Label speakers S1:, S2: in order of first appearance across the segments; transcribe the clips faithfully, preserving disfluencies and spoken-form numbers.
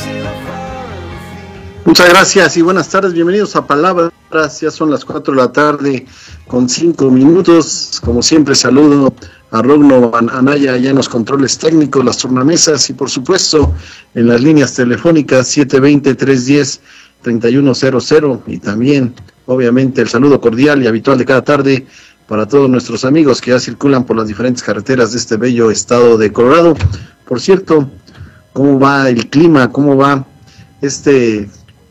S1: Muchas gracias y buenas tardes, bienvenidos a Palabras, ya son las cuatro de la tarde con cinco minutos, como siempre saludo a Rogno Anaya allá en los controles técnicos, las tornamesas y por supuesto en las líneas telefónicas siete dos cero, tres uno cero, tres uno cero cero y también obviamente el saludo cordial y habitual de cada tarde para todos nuestros amigos que ya circulan por las diferentes carreteras de este bello estado de Colorado. Por cierto, ¿cómo va el clima? ¿Cómo va este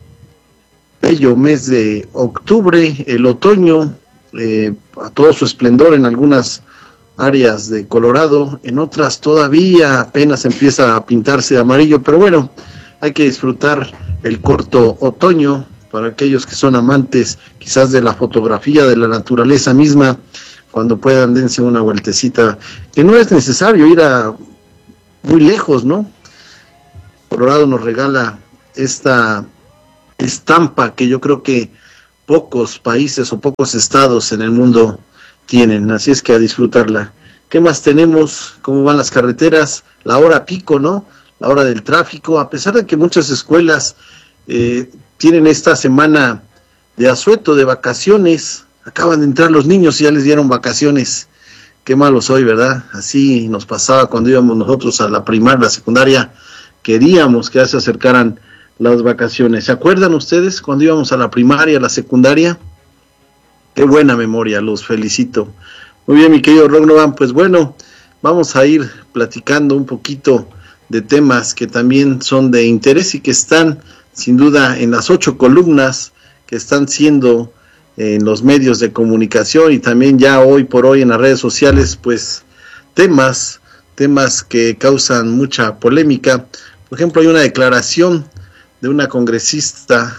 S1: bello mes de octubre, el otoño, eh, a todo su esplendor en algunas áreas de Colorado, en otras todavía apenas empieza a pintarse de amarillo, pero bueno, hay que disfrutar el corto otoño para aquellos que son amantes quizás de la fotografía, de la naturaleza misma, cuando puedan dense una vueltecita, que no es necesario ir a muy lejos, ¿no? Colorado nos regala esta estampa que yo creo que pocos países o pocos estados en el mundo tienen, así es que a disfrutarla. ¿Qué más tenemos? ¿Cómo van las carreteras? La hora pico, ¿no? La hora del tráfico, a pesar de que muchas escuelas eh, tienen esta semana de asueto, de vacaciones, acaban de entrar los niños y ya les dieron vacaciones. Qué malo soy, ¿verdad? Así nos pasaba cuando íbamos nosotros a la primaria, la secundaria, queríamos que ya se acercaran las vacaciones. ¿Se acuerdan ustedes cuando íbamos a la primaria, a la secundaria? Qué buena memoria, los felicito. Muy bien, mi querido Rognovan, pues bueno, vamos a ir platicando un poquito de temas que también son de interés y que están sin duda en las ocho columnas que están siendo en los medios de comunicación y también ya hoy por hoy en las redes sociales, pues temas, temas que causan mucha polémica. Por ejemplo, hay una declaración de una congresista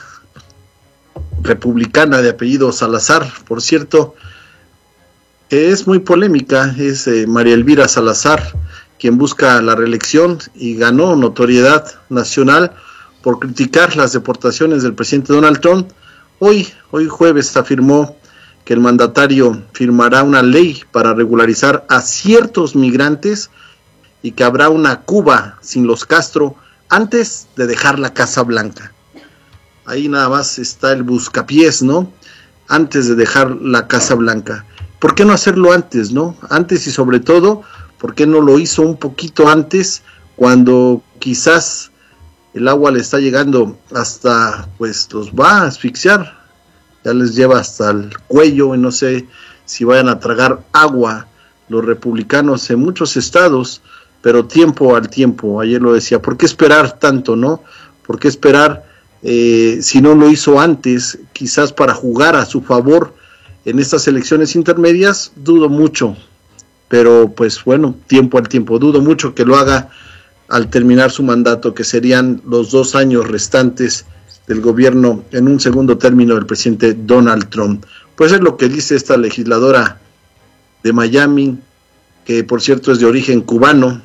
S1: republicana de apellido Salazar, por cierto, que es muy polémica, es eh, María Elvira Salazar, quien busca la reelección y ganó notoriedad nacional por criticar las deportaciones del presidente Donald Trump. Hoy, hoy jueves afirmó que el mandatario firmará una ley para regularizar a ciertos migrantes y que habrá una Cuba sin los Castro antes de dejar la Casa Blanca. Ahí nada más está el buscapiés, ¿no? Antes de dejar la Casa Blanca. ¿Por qué no hacerlo antes, no? Antes y sobre todo, ¿por qué no lo hizo un poquito antes, cuando quizás el agua le está llegando hasta, pues los va a asfixiar? Ya les lleva hasta el cuello y no sé si vayan a tragar agua los republicanos en muchos estados, pero tiempo al tiempo, ayer lo decía, ¿por qué esperar tanto, no? ¿Por qué esperar eh, si no lo hizo antes, quizás para jugar a su favor en estas elecciones intermedias? Dudo mucho, pero pues bueno, tiempo al tiempo, dudo mucho que lo haga al terminar su mandato, que serían los dos años restantes del gobierno en un segundo término del presidente Donald Trump. Pues es lo que dice esta legisladora de Miami, que por cierto es de origen cubano,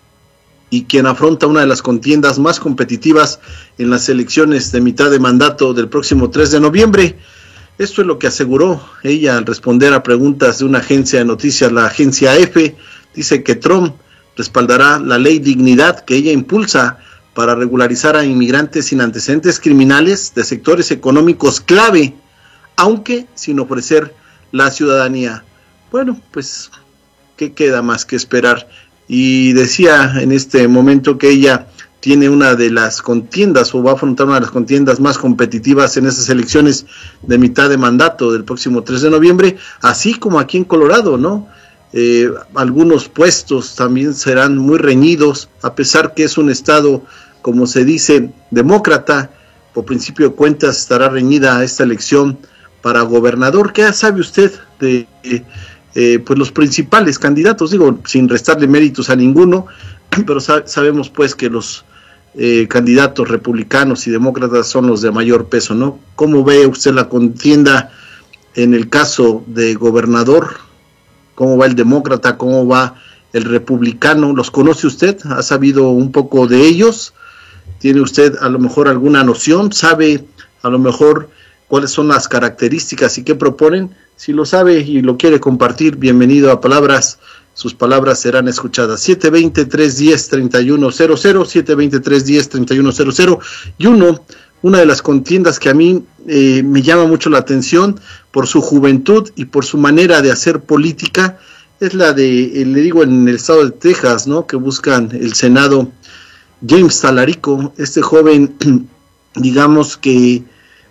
S1: y quien afronta una de las contiendas más competitivas en las elecciones de mitad de mandato del próximo tres de noviembre. Esto es lo que aseguró ella al responder a preguntas de una agencia de noticias, la agencia EFE. Dice que Trump respaldará la ley Dignidad que ella impulsa para regularizar a inmigrantes sin antecedentes criminales de sectores económicos clave, aunque sin ofrecer la ciudadanía. Bueno, pues, ¿qué queda más que esperar? Y decía en este momento que ella tiene una de las contiendas o va a afrontar una de las contiendas más competitivas en esas elecciones de mitad de mandato del próximo tres de noviembre, así como aquí en Colorado, ¿no? Eh, algunos puestos también serán muy reñidos, a pesar que es un estado, como se dice, demócrata. Por principio de cuentas estará reñida esta elección para gobernador. ¿Qué sabe usted de eh, eh, pues los principales candidatos? Digo, sin restarle méritos a ninguno, pero sa- sabemos pues que los eh, candidatos republicanos y demócratas son los de mayor peso, ¿no? ¿Cómo ve usted la contienda en el caso de gobernador? ¿Cómo va el demócrata? ¿Cómo va el republicano? ¿Los conoce usted? ¿Ha sabido un poco de ellos? ¿Tiene usted a lo mejor alguna noción? ¿Sabe a lo mejor cuáles son las características y qué proponen? Si lo sabe y lo quiere compartir, bienvenido a Palabras. sus palabras serán escuchadas. siete dos cero, tres uno cero, tres uno cero cero, siete dos cero, tres uno cero, tres uno cero cero. Y uno, una de las contiendas que a mí eh, me llama mucho la atención por su juventud y por su manera de hacer política, es la de, eh, le digo, en el estado de Texas, ¿no? Que buscan el Senado, James Talarico, este joven, digamos que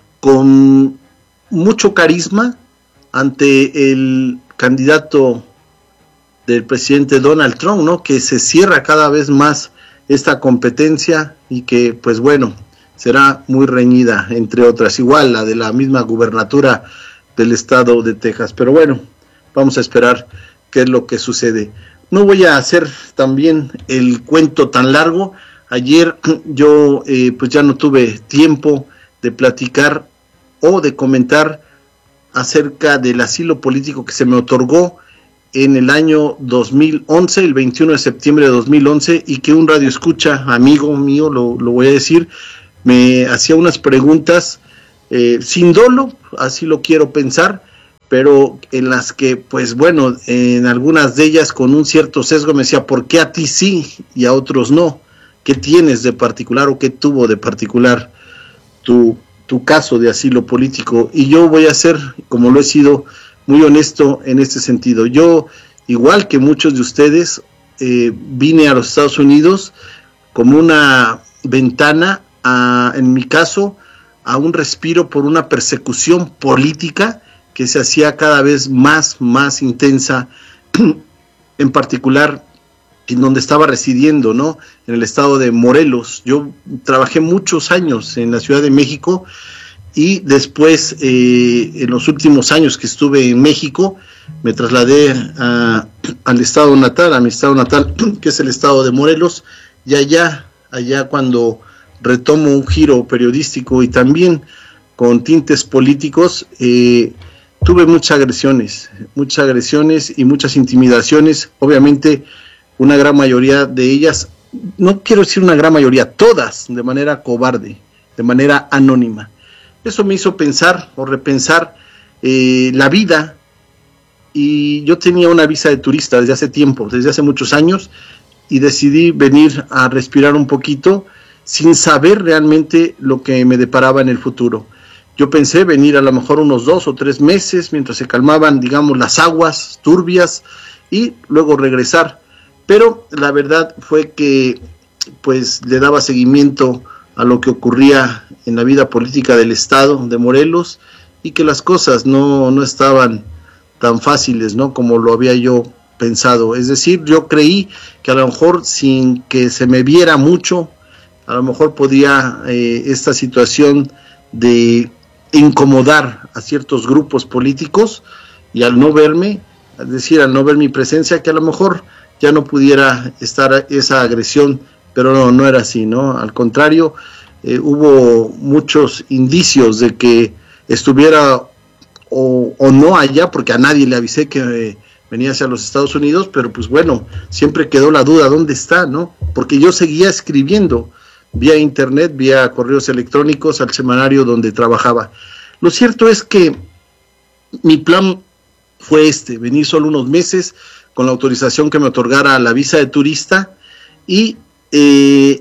S1: con mucho carisma ante el candidato del presidente Donald Trump, ¿no? Que se cierra cada vez más esta competencia y que, pues bueno, será muy reñida, entre otras, igual la de la misma gubernatura del estado de Texas. Pero bueno, vamos a esperar qué es lo que sucede. No voy a hacer también el cuento tan largo. Ayer yo eh, pues ya no tuve tiempo de platicar o de comentar acerca del asilo político que se me otorgó en el año dos mil once, el veintiuno de septiembre de dos mil once, y que un radioescucha, amigo mío, lo, lo voy a decir, me hacía unas preguntas eh, sin dolo, así lo quiero pensar, pero en las que, pues bueno, en algunas de ellas con un cierto sesgo me decía, ¿por qué a ti sí y a otros no? ¿Qué tienes de particular o qué tuvo de particular tu, tu caso de asilo político? Y yo voy a ser, como lo he sido, muy honesto en este sentido. Yo, igual que muchos de ustedes, eh, vine a los Estados Unidos como una ventana, a, en mi caso, a un respiro por una persecución política que se hacía cada vez más, más intensa, en particular en donde estaba residiendo, ¿no? En el estado de Morelos. Yo trabajé muchos años en la Ciudad de México y después, eh, en los últimos años que estuve en México, me trasladé a, al estado natal, a mi estado natal, que es el estado de Morelos, y allá, allá cuando retomo un giro periodístico y también con tintes políticos, eh, tuve muchas agresiones, muchas agresiones y muchas intimidaciones, obviamente una gran mayoría de ellas, no quiero decir una gran mayoría, todas de manera cobarde, de manera anónima. Eso me hizo pensar o repensar eh, la vida, y yo tenía una visa de turista desde hace tiempo, desde hace muchos años, y decidí venir a respirar un poquito sin saber realmente lo que me deparaba en el futuro. Yo pensé venir a lo mejor unos dos o tres meses mientras se calmaban, digamos, las aguas turbias y luego regresar. Pero la verdad fue que pues le daba seguimiento a lo que ocurría en la vida política del estado de Morelos y que las cosas no, no estaban tan fáciles, ¿no? Como lo había yo pensado. Es decir, yo creí que a lo mejor sin que se me viera mucho, a lo mejor podía eh, esta situación de incomodar a ciertos grupos políticos, y al no verme, es decir, al no ver mi presencia, que a lo mejor ya no pudiera estar esa agresión, pero no, no era así, ¿no? Al contrario, eh, hubo muchos indicios de que estuviera o, o no allá, porque a nadie le avisé que eh, venía hacia los Estados Unidos, pero pues bueno, siempre quedó la duda, ¿dónde está, no? Porque yo seguía escribiendo vía internet, vía correos electrónicos al semanario donde trabajaba. Lo cierto es que mi plan fue este, venir solo unos meses con la autorización que me otorgara la visa de turista, y eh,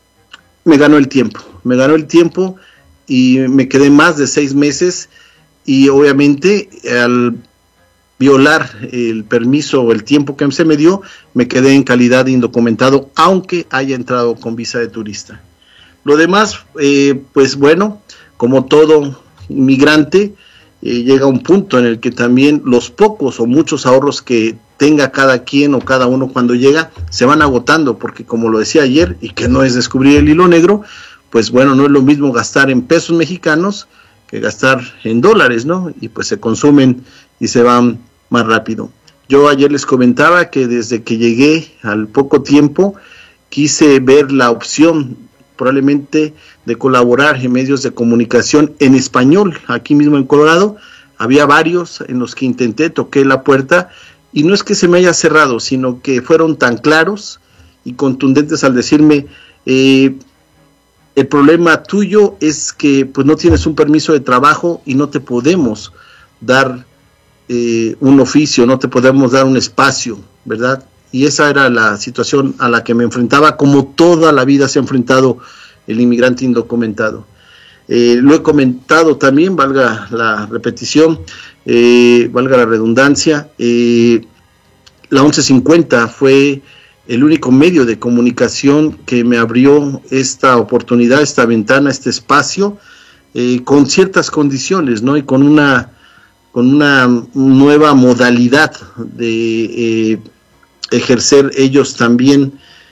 S1: me ganó el tiempo, me ganó el tiempo y me quedé más de seis meses, y obviamente al violar el permiso o el tiempo que se me dio, me quedé en calidad de indocumentado, aunque haya entrado con visa de turista. Lo demás, eh, pues bueno, como todo inmigrante, eh, llega un punto en el que también los pocos o muchos ahorros que tenga cada quien o cada uno cuando llega, se van agotando, porque como lo decía ayer, y que no es descubrir el hilo negro, pues bueno, no es lo mismo gastar en pesos mexicanos que gastar en dólares, ¿no? Y pues se consumen y se van más rápido. Yo ayer les comentaba que desde que llegué al poco tiempo, quise ver la opción probablemente de colaborar en medios de comunicación en español, aquí mismo en Colorado. Había varios en los que intenté, toqué la puerta, y no es que se me haya cerrado, sino que fueron tan claros y contundentes al decirme, eh, el problema tuyo es que pues no tienes un permiso de trabajo y no te podemos dar eh, un oficio, no te podemos dar un espacio ¿verdad? Y esa era la situación a la que me enfrentaba, como toda la vida se ha enfrentado el inmigrante indocumentado. Eh, lo he comentado también, valga la repetición, eh, valga la redundancia, eh, la once cincuenta fue el único medio de comunicación que me abrió esta oportunidad, esta ventana, este espacio, eh, con ciertas condiciones, ¿no? Y con una, con una nueva modalidad de eh, ejercer ellos también,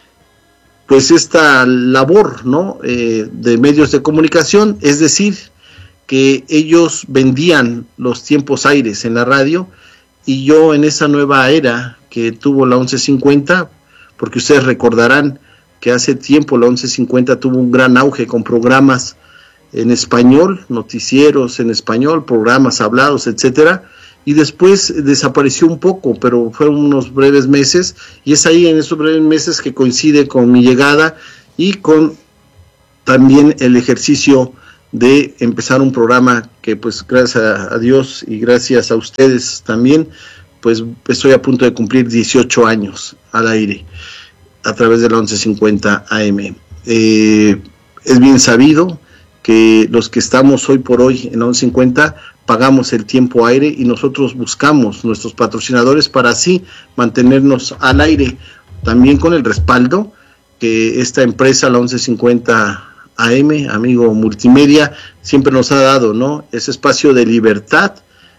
S1: pues esta labor, ¿no? Eh, de medios de comunicación, es decir, que ellos vendían los tiempos aires en la radio, y yo en esa nueva era que tuvo la once cincuenta, porque ustedes recordarán que hace tiempo la once cincuenta tuvo un gran auge con programas en español, noticieros en español, programas hablados, etcétera, y después desapareció un poco, pero fueron unos breves meses, y es ahí en esos breves meses que coincide con mi llegada y con también el ejercicio de empezar un programa que, pues, gracias a Dios y gracias a ustedes también, pues estoy a punto de cumplir dieciocho años al aire a través de la once cincuenta A M. Eh, es bien sabido que los que estamos hoy por hoy en la once cincuenta pagamos el tiempo aire, y nosotros buscamos nuestros patrocinadores para así mantenernos al aire, también con el respaldo que esta empresa, la once cincuenta A M, amigo multimedia, siempre nos ha dado, ¿no? Ese espacio de libertad,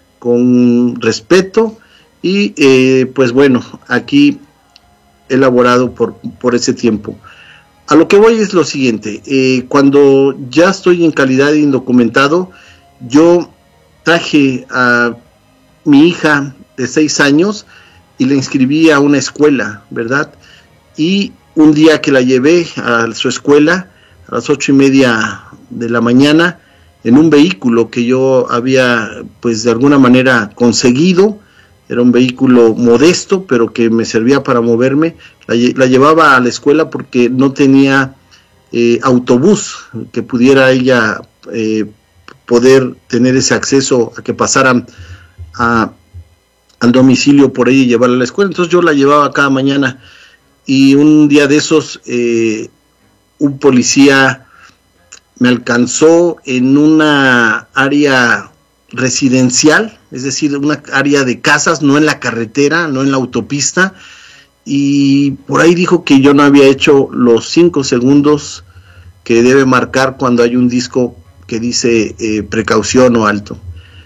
S1: con respeto, y eh, pues bueno, aquí elaborado por, por ese tiempo. A lo que voy es lo siguiente, eh, cuando ya estoy en calidad de indocumentado, yo traje a mi hija de seis años y la inscribí a una escuela, ¿verdad? Y un día que la llevé a su escuela, a las ocho y media de la mañana, en un vehículo que yo había, pues de alguna manera conseguido, era un vehículo modesto, pero que me servía para moverme, la, la llevaba a la escuela porque no tenía eh, autobús que pudiera ella eh, poder tener ese acceso a que pasaran a, al domicilio por ella y llevarla a la escuela. Entonces yo la llevaba cada mañana, y un día de esos eh, un policía me alcanzó en una área residencial, es decir, una área de casas, no en la carretera, no en la autopista, y por ahí dijo que yo no había hecho los cinco segundos que debe marcar cuando hay un disco que dice eh, precaución o alto.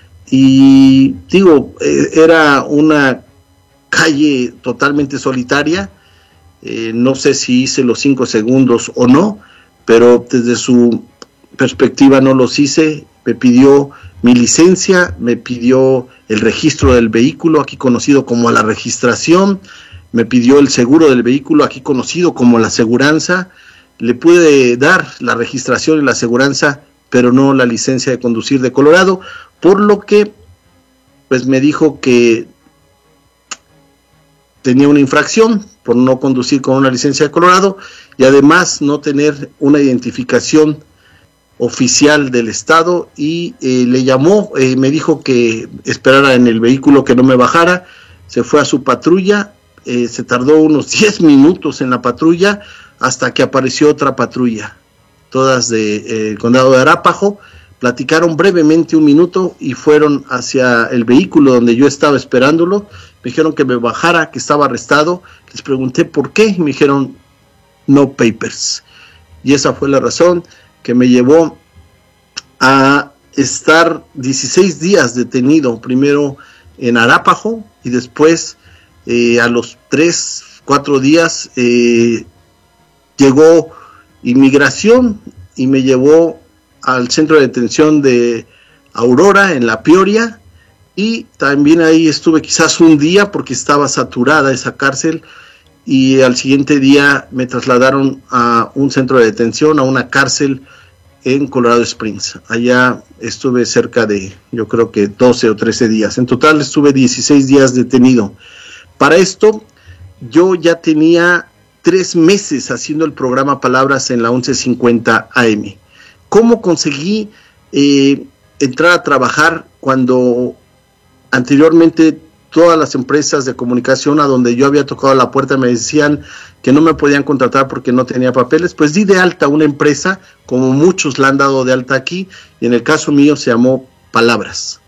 S1: Y digo, eh, era una calle totalmente solitaria, eh, no sé si hice los cinco segundos o no, pero desde su perspectiva no los hice. Me pidió mi licencia, me pidió el registro del vehículo, aquí conocido como la registración, me pidió el seguro del vehículo, aquí conocido como la aseguranza. Le pude dar la registración y la aseguranza, pero no la licencia de conducir de Colorado, por lo que pues me dijo que tenía una infracción por no conducir con una licencia de Colorado, y además no tener una identificación oficial del estado, y eh, le llamó, eh, me dijo que esperara en el vehículo, que no me bajara. Se fue a su patrulla, eh, se tardó unos diez minutos en la patrulla hasta que apareció otra patrulla, todas del de, eh, condado de Arapahoe. Platicaron brevemente un minuto y fueron hacia el vehículo donde yo estaba esperándolo. Me dijeron que me bajara, que estaba arrestado. Les pregunté por qué y me dijeron no papers, y esa fue la razón que me llevó a estar dieciséis días detenido, primero en Arapahoe y después eh, a los tres, cuatro días eh, llegó inmigración y me llevó al centro de detención de Aurora en La Peoria, y también ahí estuve quizás un día porque estaba saturada esa cárcel, y al siguiente día me trasladaron a un centro de detención, a una cárcel en Colorado Springs. Allá estuve cerca de, yo creo que doce o trece días. En total estuve dieciséis días detenido. Para esto, yo ya tenía tres meses haciendo el programa Palabras en la once cincuenta A M. ¿Cómo conseguí eh, entrar a trabajar cuando anteriormente todas las empresas de comunicación a donde yo había tocado la puerta me decían que no me podían contratar porque no tenía papeles, pues di de alta una empresa, como muchos la han dado de alta aquí, y en el caso mío se llamó Palabras,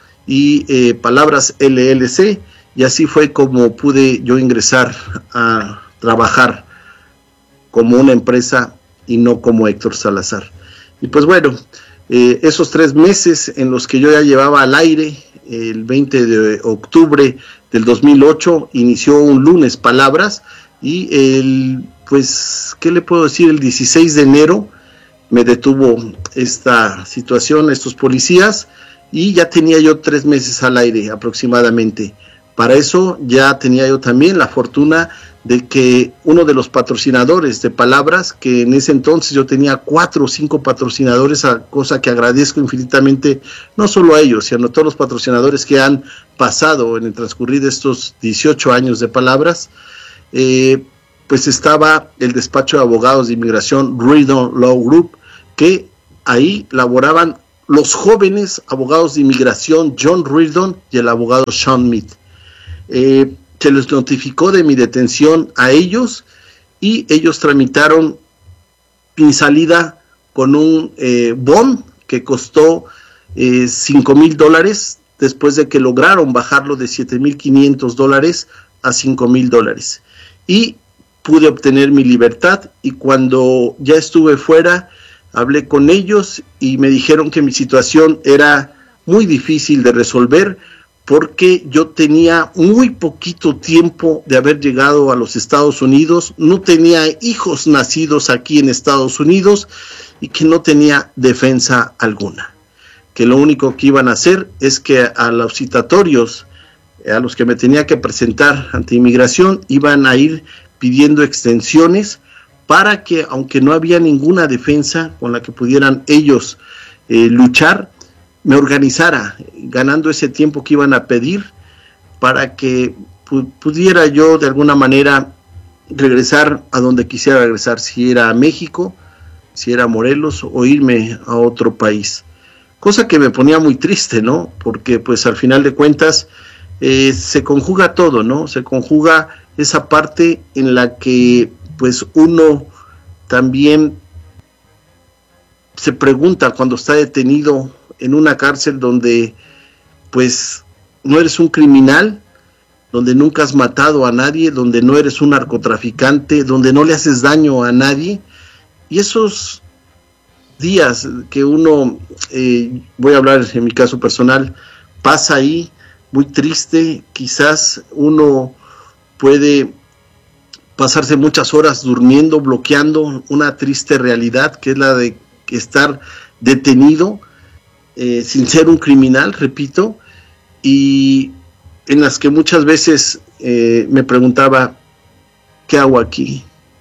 S1: y eh, Palabras L L C, y así fue como pude yo ingresar a trabajar como una empresa y no como Héctor Salazar. Y pues bueno, eh, esos tres meses en los que yo ya llevaba al aire, el veinte de octubre del dos mil ocho inició un lunes Palabras, y el, pues, ¿qué le puedo decir? El dieciséis de enero me detuvo esta situación, estos policías, y ya tenía yo tres meses al aire aproximadamente. Para eso ya tenía yo también la fortuna de que uno de los patrocinadores de Palabras, que en ese entonces yo tenía cuatro o cinco patrocinadores, a cosa que agradezco infinitamente, no solo a ellos, sino a todos los patrocinadores que han pasado en el transcurrir de estos dieciocho años de Palabras, eh, pues estaba el despacho de abogados de inmigración Reardon Law Group, que ahí laboraban los jóvenes abogados de inmigración John Reardon y el abogado Sean Mead. Eh, se les notificó de mi detención a ellos, y ellos tramitaron mi salida con un eh, bond que costó eh, cinco mil dólares, después de que lograron bajarlo de siete mil quinientos dólares a cinco mil dólares, y pude obtener mi libertad. Y cuando ya estuve fuera, hablé con ellos y me dijeron que mi situación era muy difícil de resolver, porque yo tenía muy poquito tiempo de haber llegado a los Estados Unidos, no tenía hijos nacidos aquí en Estados Unidos y que no tenía defensa alguna, que lo único que iban a hacer es que a los citatorios a los que me tenía que presentar ante inmigración iban a ir pidiendo extensiones para que, aunque no había ninguna defensa con la que pudieran ellos eh, luchar, me organizara, ganando ese tiempo que iban a pedir, para que pu- pudiera yo de alguna manera regresar a donde quisiera regresar, si era a México, si era a Morelos, o irme a otro país. Cosa que me ponía muy triste, ¿no? Porque pues al final de cuentas eh, se conjuga todo, ¿no? Se conjuga esa parte en la que pues uno también se pregunta cuando está detenido en una cárcel donde pues no eres un criminal, donde nunca has matado a nadie, donde no eres un narcotraficante, donde no le haces daño a nadie, y esos días que uno, eh, voy a hablar en mi caso personal, pasa ahí muy triste, quizás uno puede pasarse muchas horas durmiendo, bloqueando una triste realidad que es la de estar detenido, Eh, sin ser un criminal, repito, y en las que muchas veces eh, me preguntaba, ¿qué hago aquí?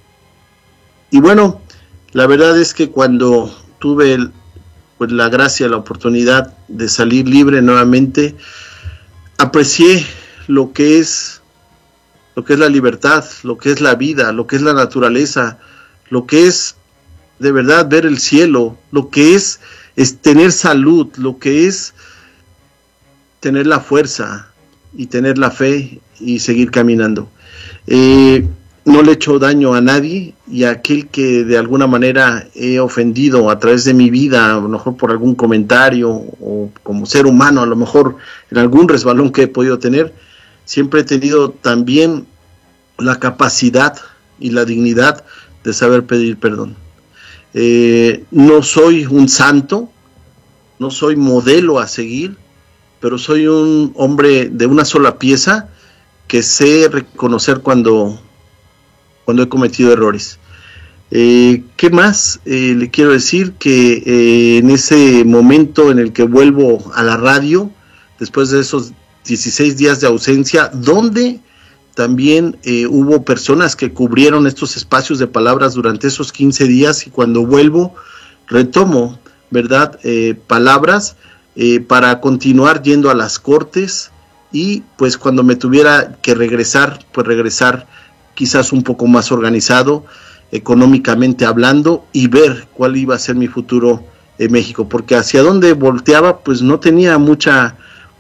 S1: Y bueno, la verdad es que cuando tuve el, pues, la gracia, la oportunidad de salir libre nuevamente, aprecié lo que es, lo que es la libertad, lo que es la vida, lo que es la naturaleza, lo que es de verdad ver el cielo, lo que es es tener salud, lo que es tener la fuerza y tener la fe y seguir caminando. Eh, no le echo daño a nadie, y a aquel que de alguna manera he ofendido a través de mi vida, a lo mejor por algún comentario o como ser humano, a lo mejor en algún resbalón que he podido tener, siempre he tenido también la capacidad y la dignidad de saber pedir perdón. Eh, no soy un santo, no soy modelo a seguir, pero soy un hombre de una sola pieza que sé reconocer cuando, cuando he cometido errores. Eh, ¿Qué más? Eh, le quiero decir que eh, en ese momento en el que vuelvo a la radio, después de esos dieciséis días de ausencia, donde también eh, hubo personas que cubrieron estos espacios de Palabras durante esos quince días, y cuando vuelvo retomo, ¿verdad? Eh, Palabras eh, para continuar yendo a las cortes, y pues cuando me tuviera que regresar, pues regresar quizás un poco más organizado, económicamente hablando, y ver cuál iba a ser mi futuro en México, porque hacia dónde volteaba pues no tenía mucha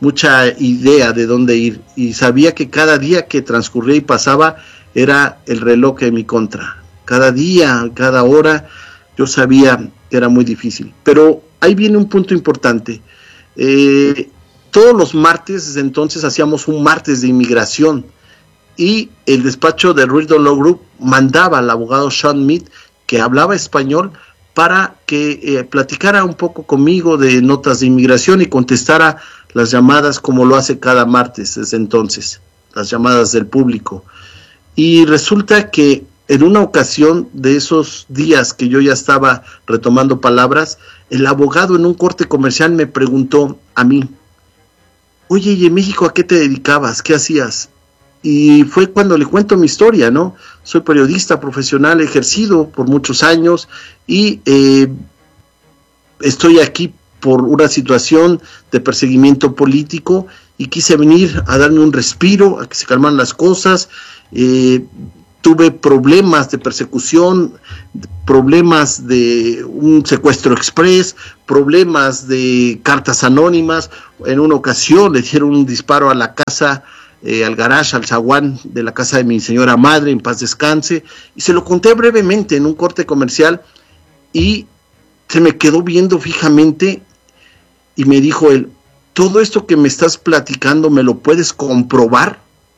S1: mucha idea de dónde ir, y sabía que cada día que transcurría y pasaba era el reloj en mi contra. Cada día, cada hora, yo sabía que era muy difícil. Pero ahí viene un punto importante. Eh, todos los martes, desde entonces, hacíamos un martes de inmigración, y el despacho de Reardon Law Group mandaba al abogado Sean Mead, que hablaba español, para que eh, platicara un poco conmigo de notas de inmigración y contestara las llamadas como lo hace cada martes desde entonces, las llamadas del público. Y resulta que en una ocasión de esos días que yo ya estaba retomando palabras, el abogado en un corte comercial me preguntó a mí: oye, ¿y en México a qué te dedicabas? ¿Qué hacías? Y fue cuando le cuento mi historia, ¿no? Soy periodista profesional, ejercido por muchos años, y eh, estoy aquí por una situación de perseguimiento político, y quise venir a darme un respiro, a que se calmaran las cosas. Eh, tuve problemas de persecución, problemas de un secuestro express, problemas de cartas anónimas. En una ocasión le dieron un disparo a la casa, eh, al garage, al zaguán de la casa de mi señora madre, en paz descanse, y se lo conté brevemente en un corte comercial, y se me quedó viendo fijamente y me dijo él: ¿todo esto que me estás platicando me lo puedes comprobar?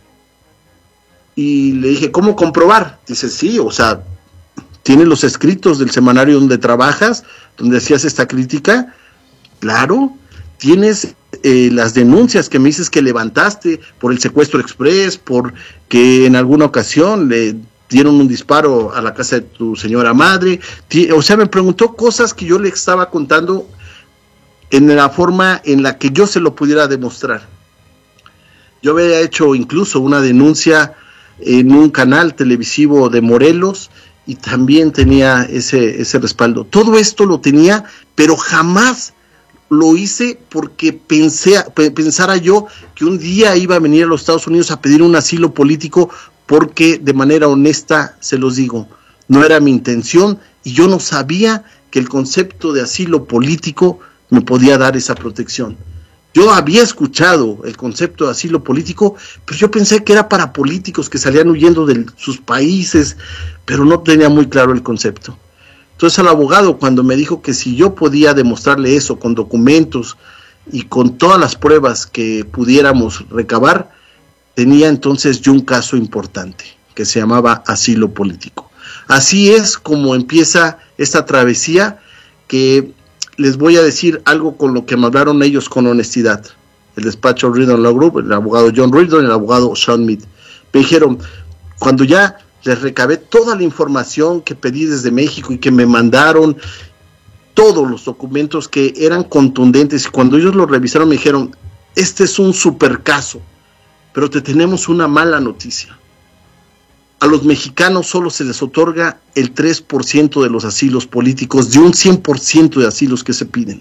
S1: Y le dije: ¿cómo comprobar? Dice: sí, o sea, ¿tienes los escritos del semanario donde trabajas, donde hacías esta crítica? Claro. ¿Tienes eh, las denuncias que me dices que levantaste por el secuestro express, por que en alguna ocasión le dieron un disparo a la casa de tu señora madre? O sea, me preguntó cosas que yo le estaba contando en la forma en la que yo se lo pudiera demostrar. Yo había hecho incluso una denuncia en un canal televisivo de Morelos, y también tenía ese, ese respaldo. Todo esto lo tenía, pero jamás lo hice porque pensé, pensara yo que un día iba a venir a los Estados Unidos a pedir un asilo político, porque de manera honesta se los digo, no era mi intención, y yo no sabía que el concepto de asilo político me podía dar esa protección. Yo había escuchado el concepto de asilo político, pero yo pensé que era para políticos que salían huyendo de sus países, pero no tenía muy claro el concepto. Entonces al abogado, cuando me dijo que si yo podía demostrarle eso con documentos y con todas las pruebas que pudiéramos recabar, tenía entonces yo un caso importante que se llamaba asilo político. Así es como empieza esta travesía, que les voy a decir algo con lo que me hablaron ellos con honestidad. El despacho Reardon Law Group, el abogado John Reardon y el abogado Sean Mead. Me dijeron, cuando ya les recabé toda la información que pedí desde México y que me mandaron, todos los documentos que eran contundentes, y cuando ellos lo revisaron me dijeron: este es un super caso, pero te tenemos una mala noticia. A los mexicanos solo se les otorga el tres por ciento de los asilos políticos, de un cien por ciento de asilos que se piden.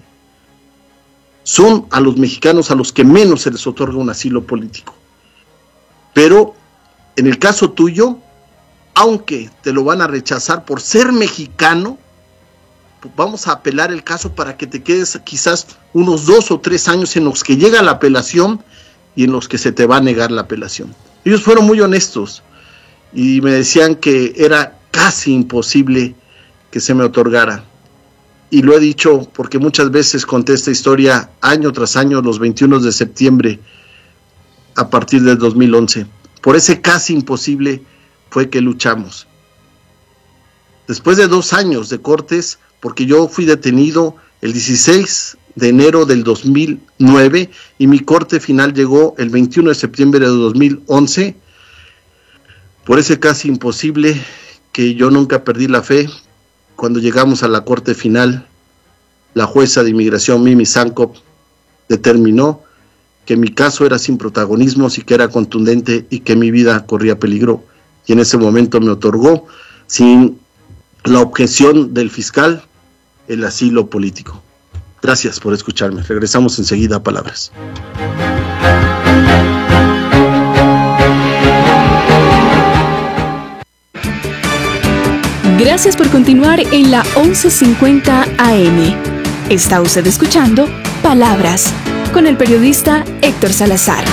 S1: Son a los mexicanos a los que menos se les otorga un asilo político. Pero en el caso tuyo, aunque te lo van a rechazar por ser mexicano, vamos a apelar el caso para que te quedes quizás unos dos o tres años en los que llega la apelación y en los que se te va a negar la apelación. Ellos fueron muy honestos y me decían que era casi imposible que se me otorgara. Y lo he dicho porque muchas veces conté esta historia año tras año, los veintiuno de septiembre, a partir del dos mil once. Por ese casi imposible fue que luchamos. Después de dos años de cortes, porque yo fui detenido el dieciséis de enero del dos mil nueve y mi corte final llegó el veintiuno de septiembre de dos mil once, por ese casi imposible que yo nunca perdí la fe. Cuando llegamos a la corte final, la jueza de inmigración Mimi Sankov determinó que mi caso era sin protagonismos y que era contundente y que mi vida corría peligro, y en ese momento me otorgó, sin la objeción del fiscal, el asilo político. Gracias por escucharme. Regresamos enseguida a Palabras.
S2: Gracias por continuar en la once cincuenta A M. Está usted escuchando Palabras, con el periodista Héctor Salazar.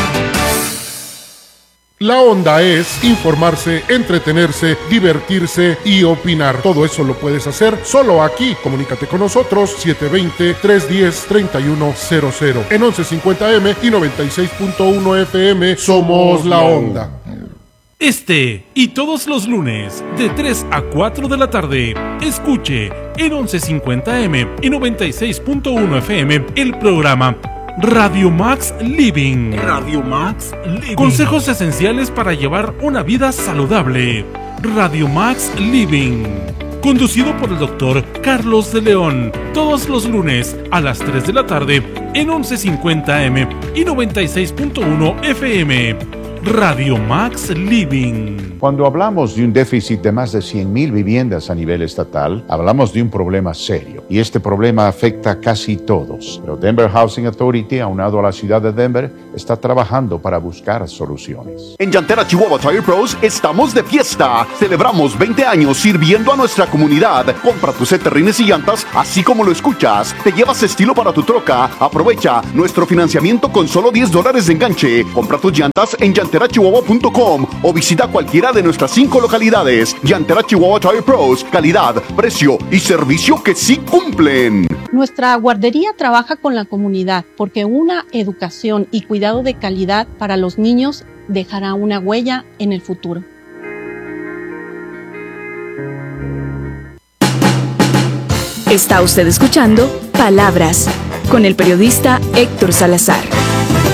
S3: La onda es informarse, entretenerse, divertirse y opinar. Todo eso lo puedes hacer solo aquí. Comunícate con nosotros siete dos cero, tres uno cero, tres uno cero cero. En once cincuenta eme y noventa y seis punto uno efe eme somos La Onda.
S4: Este y todos los lunes de tres a cuatro de la tarde, escuche en once cincuenta eme y noventa y seis punto uno efe eme el programa Radio Max Living. Radio Max Living. Consejos esenciales para llevar una vida saludable. Radio Max Living. Conducido por el doctor Carlos de León. Todos los lunes a las tres de la tarde en once cincuenta eme y noventa y seis punto uno efe eme. Radio Max Living.
S5: Cuando hablamos de un déficit de más de cien mil viviendas a nivel estatal, hablamos de un problema serio. Y este problema afecta a casi todos. Pero Denver Housing Authority, aunado a la ciudad de Denver, está trabajando para buscar soluciones.
S6: En Llantera Chihuahua Tire Pros estamos de fiesta. Celebramos veinte años sirviendo a nuestra comunidad. Compra tus terrines y llantas, así como lo escuchas. Te llevas estilo para tu troca. Aprovecha nuestro financiamiento con solo diez dólares de enganche. Compra tus llantas en llantera chihuahua punto com o visita cualquiera de nuestras cinco localidades. Llantera Chihuahua Tire Pros. Calidad, precio y servicio que sí cumplen.
S7: Nuestra guardería trabaja con la comunidad porque una educación y cuidado de calidad para los niños dejará una huella en el futuro.
S2: Está usted escuchando Palabras con el periodista Héctor Salazar.